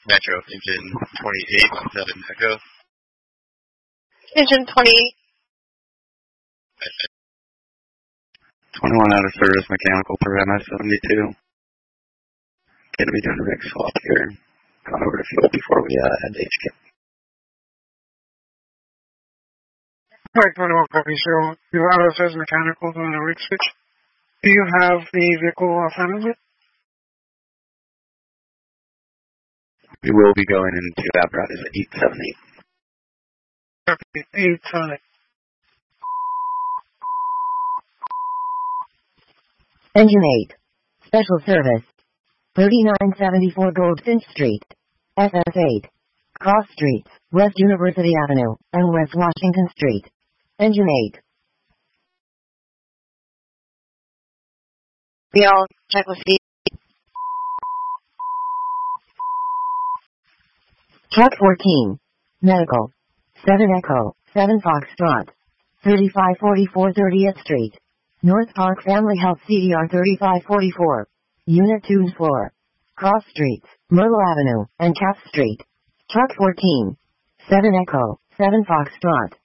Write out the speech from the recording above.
Metro, engine 28, 7 Echo. Engine 28. 21 out of service, mechanical for MS-72. Gonna be doing a rig swap here. Gone over to field before we head to HQ. Alright, 21 copy. So, you have us as mechanical doing a rig switch. Do you have the vehicle assignment? We will be going into apparatus 878. Copy. 878. Engine 8. Special Service. 3974 Goldfinch Street. SS8. Cross Streets, West University Avenue, and West Washington Street. Engine 8. BL, checklist B. Truck 14. Medical. 7 Echo, 7 Foxtrot. 3544 30th Street. North Park Family Health CDR 3544. Unit 2's floor. Cross Streets, Myrtle Avenue, and Cap Street. Truck 14. 7 Echo, 7 Foxtrot.